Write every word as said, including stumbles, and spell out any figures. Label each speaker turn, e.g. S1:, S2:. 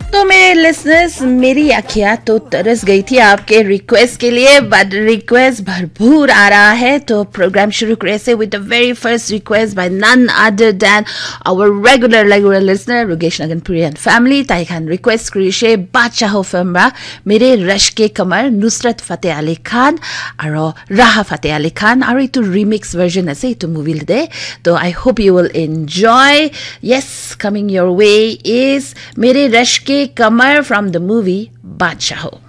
S1: तो मेरे लिसनर्स, मेरी आँखियाँ तो तरस गई थी आपके रिक्वेस्ट के लिए, बट रिक्वेस्ट भरपूर आ रहा है. तो प्रोग्राम शुरू करे से with the very first request bye none other than our regular regular listener रुगेश नगनपुरी and family. ताई खान रिक्वेस्ट करिसे बादशाह फिल्म मेरे रश के कमर नुसरत फतेह अली खान और राहा फतेह अली खान और इटू रिमिक्स वर्जन আছে इटू मुवी दे. तो I hope you will enjoy. Yes, coming your way is मेरे रश के कमर from the movie Badshah.